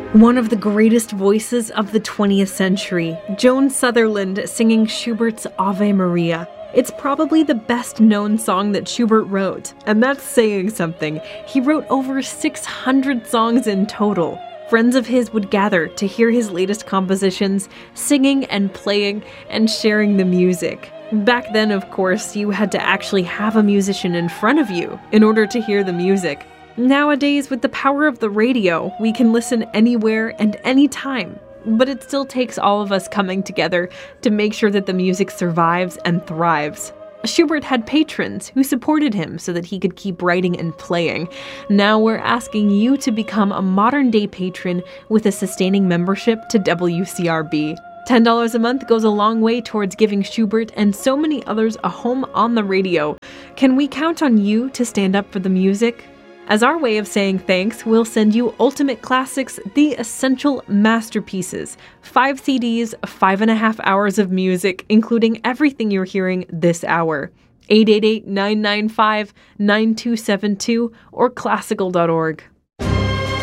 One of the greatest voices of the 20th century, Joan Sutherland singing Schubert's Ave Maria. It's probably the best known song that Schubert wrote, and that's saying something. He wrote over 600 songs in total. Friends of his would gather to hear his latest compositions, singing and playing and sharing the music. Back then, of course, you had to actually have a musician in front of you in order to hear the music. Nowadays, with the power of the radio, we can listen anywhere and anytime. But it still takes all of us coming together to make sure that the music survives and thrives. Schubert had patrons who supported him so that he could keep writing and playing. Now we're asking you to become a modern-day patron with a sustaining membership to WCRB. $10 a month goes a long way towards giving Schubert and so many others a home on the radio. Can we count on you to stand up for the music? As our way of saying thanks, we'll send you Ultimate Classics, The Essential Masterpieces. 5 CDs, 5.5 hours of music, including everything you're hearing this hour. 888-995-9272 or classical.org.